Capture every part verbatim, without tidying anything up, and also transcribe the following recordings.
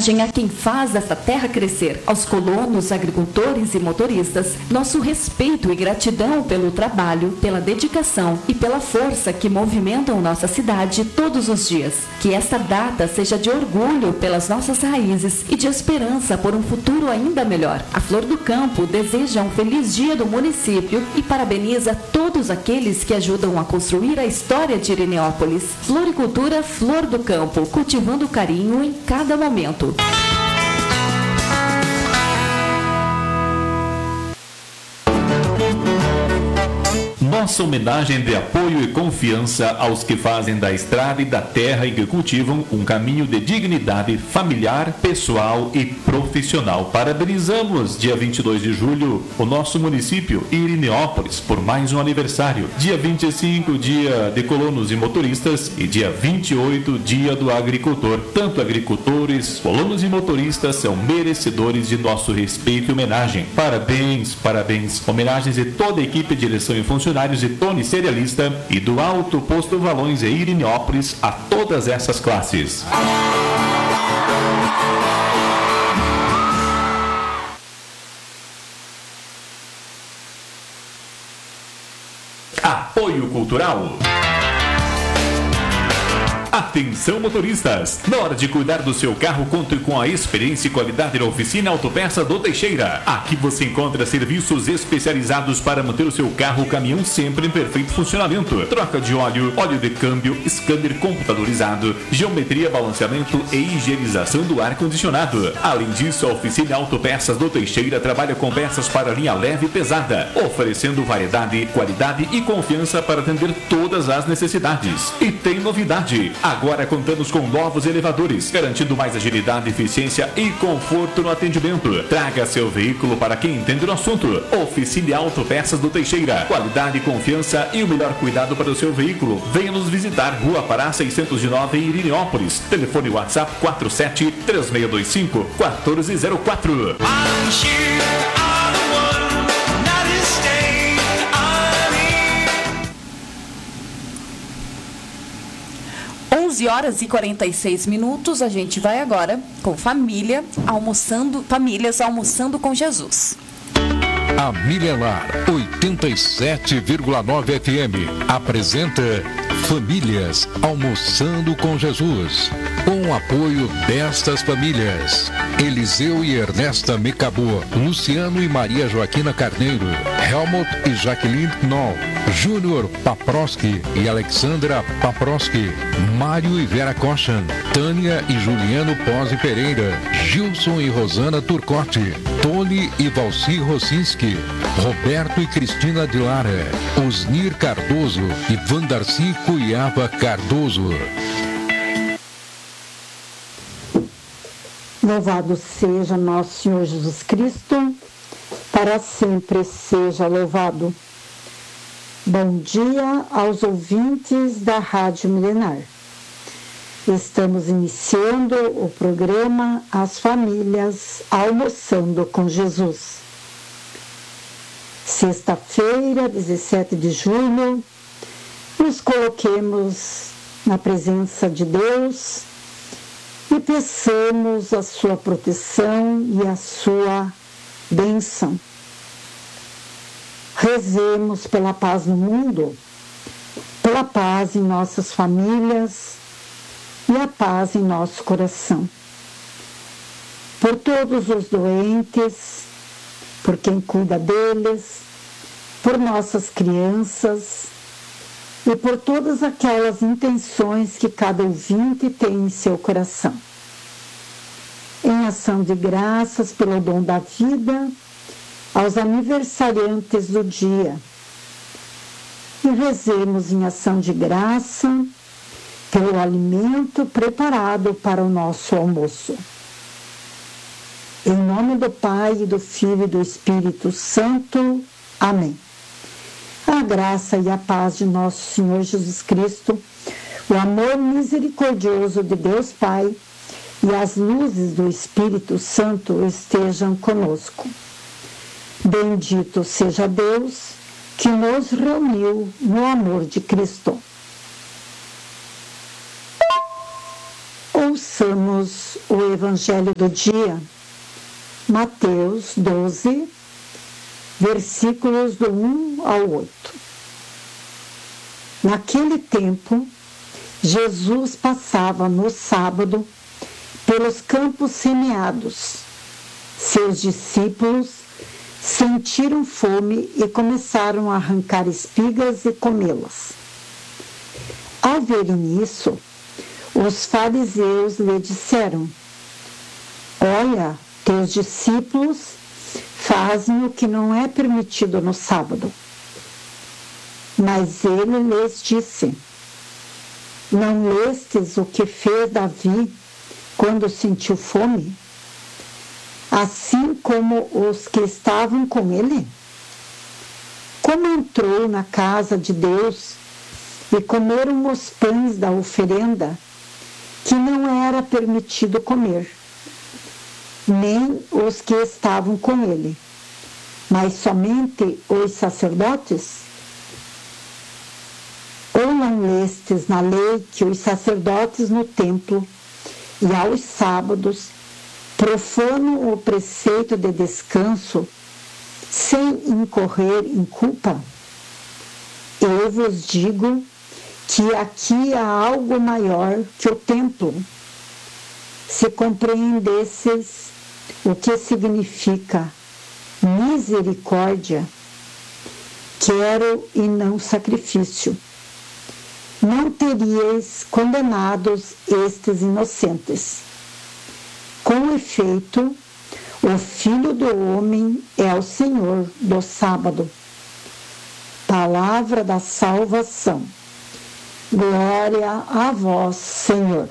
homenagem a quem faz esta terra crescer, aos colonos, agricultores e motoristas, nosso respeito e gratidão pelo trabalho, pela dedicação e pela força que movimentam nossa cidade todos os dias. Que esta data seja de orgulho pelas nossas raízes e de esperança por um futuro ainda melhor. A Flor do Campo deseja um feliz dia do município e parabeniza todos aqueles que ajudam a construir a história de Irineópolis. Floricultura Flor do Campo, cultivando carinho em cada momento. Nossa homenagem de apoio e confiança aos que fazem da estrada e da terra e que cultivam um caminho de dignidade familiar, pessoal e profissional. Parabenizamos, dia vinte e dois de julho, o nosso município, Irineópolis, por mais um aniversário. Dia vinte e cinco, dia de colonos e motoristas, e dia vinte e oito, dia do agricultor. Tanto agricultores, colonos e motoristas são merecedores de nosso respeito e homenagem. Parabéns, parabéns. Homenagens de toda a equipe, direção e funcionários de Tony Cerealista e do Alto Posto Valões e Irineópolis a todas essas classes. Apoio Cultural. Atenção motoristas, na hora de cuidar do seu carro, conte com a experiência e qualidade da oficina Autopeça do Teixeira. Aqui você encontra serviços especializados para manter o seu carro ou caminhão sempre em perfeito funcionamento. Troca de óleo, óleo de câmbio, scanner computadorizado, geometria, balanceamento e higienização do ar-condicionado. Além disso, a oficina Autopeças do Teixeira trabalha com peças para linha leve e pesada, oferecendo variedade, qualidade e confiança para atender todas as necessidades. E tem novidade! Agora contamos com novos elevadores, garantindo mais agilidade, eficiência e conforto no atendimento. Traga seu veículo para quem entende do assunto. Oficina Autopeças do Teixeira. Qualidade, confiança e o melhor cuidado para o seu veículo. Venha nos visitar, Rua Pará seiscentos e nove, em Irineópolis. Telefone WhatsApp quatro sete três seis dois cinco quatro zero quatro. onze horas e quarenta e seis minutos, a gente vai agora com família almoçando, famílias almoçando com Jesus. A Milenar oitenta e sete vírgula nove F M apresenta Famílias Almoçando com Jesus, com o apoio destas famílias: Eliseu e Ernesta Mecabô, Luciano e Maria Joaquina Carneiro, Helmut e Jaqueline Knoll, Júnior Paproski e Alexandra Paproski, Mário e Vera Kochan, Tânia e Juliano Pose Pereira, Gilson e Rosana Turcotti, Tony e Valci Rosinski, Roberto e Cristina de Lara, Osnir Cardoso e Vandarci Cuiava Cardoso. Louvado seja nosso Senhor Jesus Cristo, para sempre seja louvado. Bom dia aos ouvintes da Rádio Milenar. Estamos iniciando o programa As Famílias Almoçando com Jesus. Sexta-feira, dezessete de julho, nos coloquemos na presença de Deus e peçamos a sua proteção e a sua bênção. Rezemos pela paz no mundo, pela paz em nossas famílias e a paz em nosso coração. Por todos os doentes, por quem cuida deles, por nossas crianças e por todas aquelas intenções que cada ouvinte tem em seu coração. Em ação de graças pelo dom da vida, aos aniversariantes do dia. E rezemos em ação de graça pelo alimento preparado para o nosso almoço. Em nome do Pai, e do Filho e do Espírito Santo. Amém. A graça e a paz de nosso Senhor Jesus Cristo, o amor misericordioso de Deus Pai e as luzes do Espírito Santo estejam conosco. Bendito seja Deus que nos reuniu no amor de Cristo. Ouça Ouçamos o Evangelho do dia, Mateus doze, versículos do um ao oito. Naquele tempo, Jesus passava no sábado pelos campos semeados. Seus discípulos sentiram fome e começaram a arrancar espigas e comê-las. Ao verem isso, os fariseus lhe disseram: Olha, teus discípulos fazem o que não é permitido no sábado. Mas ele lhes disse: Não lestes o que fez Davi quando sentiu fome? Assim como os que estavam com ele? Como entrou na casa de Deus e comeram os pães da oferenda, que não era permitido comer, nem os que estavam com ele, mas somente os sacerdotes? Ou não lestes na lei que os sacerdotes no templo e aos sábados profanam o preceito de descanso sem incorrer em culpa? Eu vos digo que aqui há algo maior que o templo. Se compreendesses o que significa misericórdia, quero e não sacrifício, não teríeis condenados estes inocentes. Com efeito, o Filho do Homem é o Senhor do sábado. Palavra da salvação. Glória a vós, Senhor.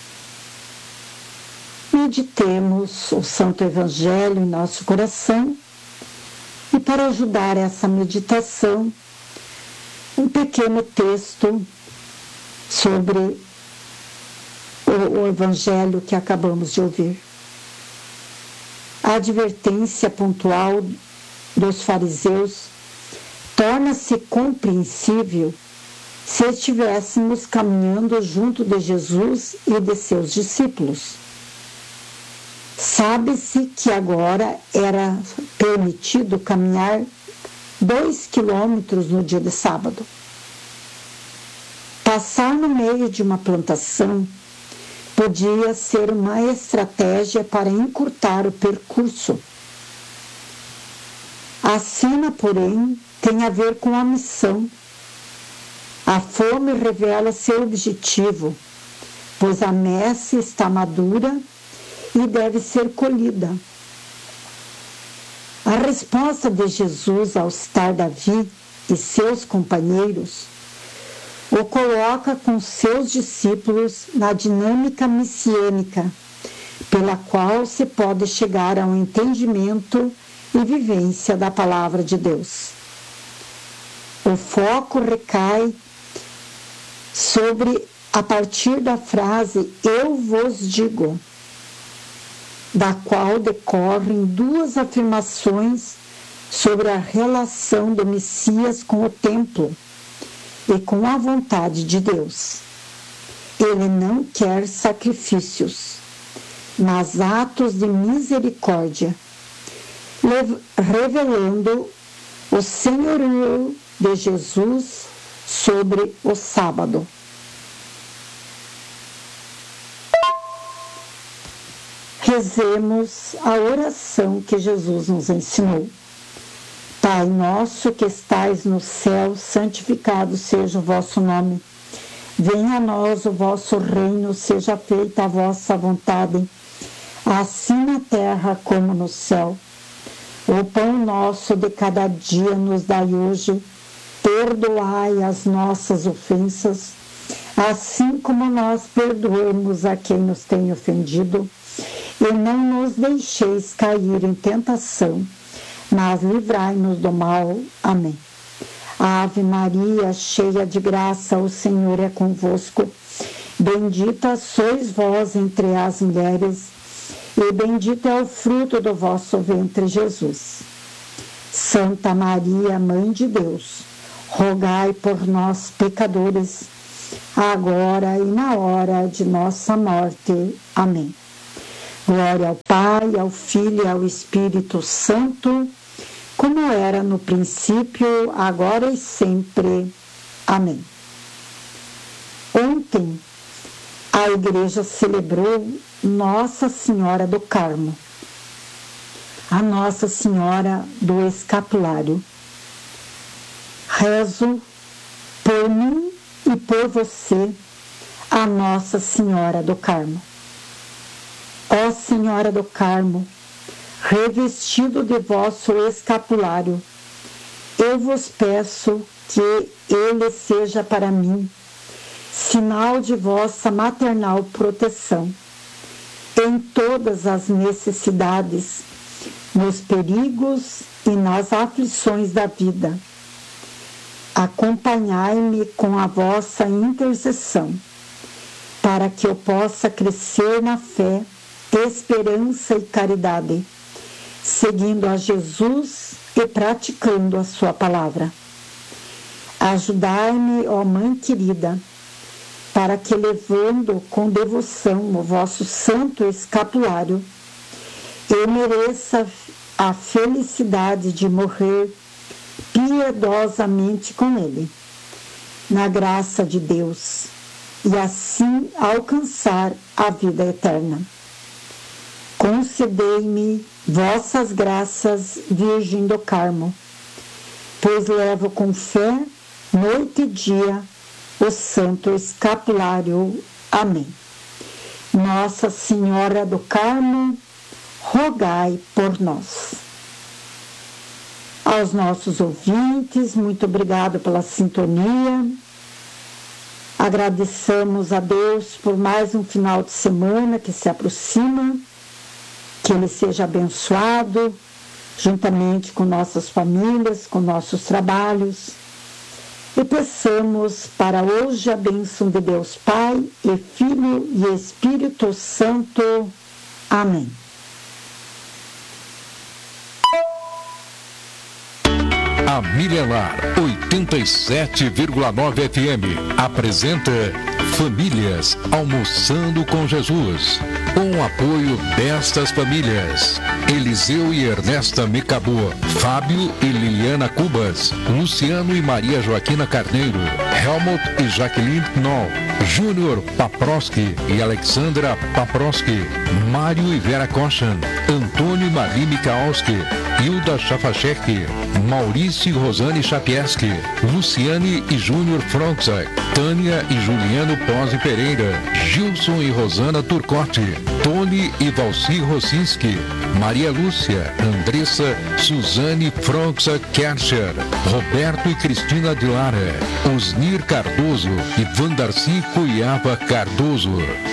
Meditemos o Santo Evangelho em nosso coração e, para ajudar essa meditação, um pequeno texto sobre o, o Evangelho que acabamos de ouvir. A advertência pontual dos fariseus torna-se compreensível se estivéssemos caminhando junto de Jesus e de seus discípulos. Sabe-se que agora era permitido caminhar dois quilômetros no dia de sábado. Passar no meio de uma plantação podia ser uma estratégia para encurtar o percurso. A cena, porém, tem a ver com a missão. A fome revela seu objetivo, pois a messe está madura e deve ser colhida. A resposta de Jesus ao citar Davi e seus companheiros o coloca com seus discípulos na dinâmica messiânica, pela qual se pode chegar a um entendimento e vivência da palavra de Deus. O foco recai sobre, a partir da frase "eu vos digo", da qual decorrem duas afirmações sobre a relação do Messias com o templo e com a vontade de Deus. Ele não quer sacrifícios, mas atos de misericórdia, revelando o senhorio de Jesus sobre o sábado. Rezemos a oração que Jesus nos ensinou. Pai nosso que estais no céu, santificado seja o vosso nome. Venha a nós o vosso reino, seja feita a vossa vontade, assim na terra como no céu. O pão nosso de cada dia nos dai hoje, perdoai as nossas ofensas, assim como nós perdoamos a quem nos tem ofendido, e não nos deixeis cair em tentação, mas livrai-nos do mal. Amém. Ave Maria, cheia de graça, o Senhor é convosco. Bendita sois vós entre as mulheres, e bendito é o fruto do vosso ventre, Jesus. Santa Maria, Mãe de Deus, rogai por nós, pecadores, agora e na hora de nossa morte. Amém. Glória ao Pai, ao Filho e ao Espírito Santo, como era no princípio, agora e sempre. Amém. Ontem, a igreja celebrou Nossa Senhora do Carmo, a Nossa Senhora do Escapulário. Rezo por mim e por você, a Nossa Senhora do Carmo. Ó Senhora do Carmo, revestido de vosso escapulário, eu vos peço que ele seja para mim sinal de vossa maternal proteção em todas as necessidades, nos perigos e nas aflições da vida. Acompanhai-me com a vossa intercessão, para que eu possa crescer na fé, esperança e caridade, seguindo a Jesus e praticando a sua palavra. Ajudai-me, ó Mãe querida, para que, levando com devoção o vosso santo escapulário, eu mereça a felicidade de morrer piedosamente com ele, na graça de Deus, e assim alcançar a vida eterna. Concedei-me vossas graças, Virgem do Carmo, pois levo com fé, noite e dia, o santo escapulário. Amém. Nossa Senhora do Carmo, rogai por nós. Aos nossos ouvintes, muito obrigado pela sintonia. Agradeçamos a Deus por mais um final de semana que se aproxima, que ele seja abençoado, juntamente com nossas famílias, com nossos trabalhos. E peçamos para hoje a bênção de Deus Pai, e Filho e Espírito Santo. Amém. A Milenar oitenta e sete vírgula nove F M apresenta Famílias Almoçando com Jesus. Com o apoio destas famílias: Eliseu e Ernesta Mecabô, Fábio e Liliana Cubas, Luciano e Maria Joaquina Carneiro, Helmut e Jaqueline Knoll, Júnior Paproski e Alexandra Paproski, Mário e Vera Kochan, Antônio e Marli Mikaowski, Hilda Chafachek, Maurício e Rosane Chapieski, Luciane e Júnior Fronczak, Tânia e Juliano Pose Pereira, Gilson e Rosana Turcotti, Tony e Valci Rosinski, Maria Lúcia, Andressa, Suzane Fronczak Kercher, Roberto e Cristina de Lara, Osnir Cardoso e Vandarci Cuiava Cardoso.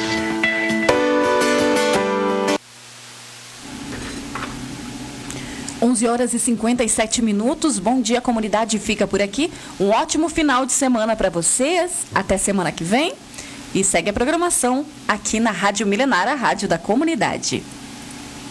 onze horas e cinquenta e sete minutos. Bom dia, comunidade. Fica por aqui. Um ótimo final de semana para vocês. Até semana que vem. E segue a programação aqui na Rádio Milenar, a rádio da comunidade.